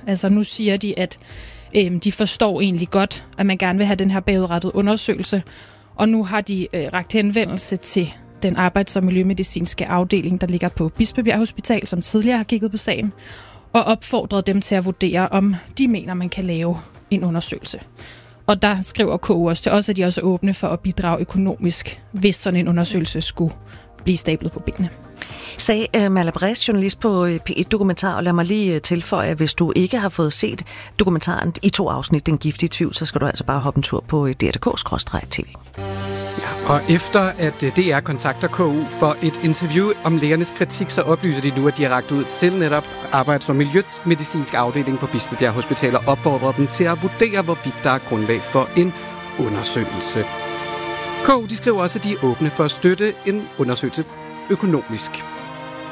Altså nu siger de, at de forstår egentlig godt, at man gerne vil have den her bagudrettede undersøgelse, og nu har de rakt henvendelse til den arbejds- og miljømedicinske afdeling, der ligger på Bispebjerg Hospital, som tidligere har kigget på sagen, og opfordret dem til at vurdere, om de mener, man kan lave en undersøgelse. Og der skriver KU også til os, at de også er åbne for at bidrage økonomisk, hvis sådan en undersøgelse skulle blive stablet på benene. Sagde Mala Bress, journalist på P1 Dokumentar, og lad mig lige tilføje, at hvis du ikke har fået set dokumentaren i 2 afsnit, Den giftige tvivl, så skal du altså bare hoppe en tur på dr.dk/tv. Ja, og efter at DR kontakter KU for et interview om lægernes kritik, så oplyser de nu, at de har rakt ud til netop arbejds- og miljømedicinsk afdeling på Bispebjerg Hospital og opfordrer dem til at vurdere, hvorvidt der er grundlag for en undersøgelse. KU de skriver også, at de er åbne for at støtte en undersøgelse økonomisk.